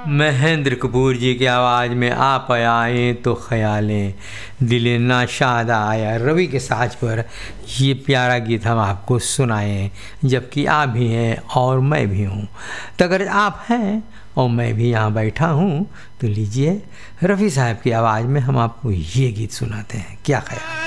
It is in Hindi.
महेंद्र कपूर जी की आवाज़ में आप आए तो ख़यालें दिले नाशाद आया, रवि के साज पर ये प्यारा गीत हम आपको सुनाएं। जबकि आप भी हैं और मैं भी हूँ, तो अगर आप हैं और मैं भी यहाँ बैठा हूँ तो लीजिए रफ़ी साहब की आवाज़ में हम आपको ये गीत सुनाते हैं। क्या ख्याल?